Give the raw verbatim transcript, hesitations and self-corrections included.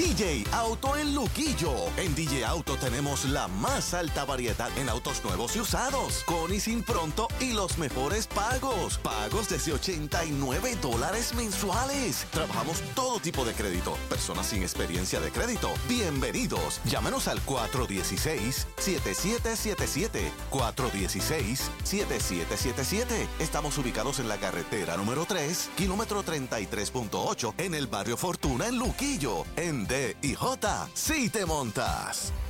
D J Auto en Luquillo. En D J Auto tenemos la más alta variedad en autos nuevos y usados, con y sin pronto y los mejores pagos. Pagos desde ochenta y nueve dólares mensuales. Trabajamos todo tipo de crédito. Personas sin experiencia de crédito, bienvenidos. Llámenos al cuatro uno seis, siete siete siete siete. cuatro uno seis, siete siete siete siete. Estamos ubicados en la carretera número tres, kilómetro treinta y tres punto ocho, en el barrio Fortuna, en Luquillo. En D y J, sí te montas.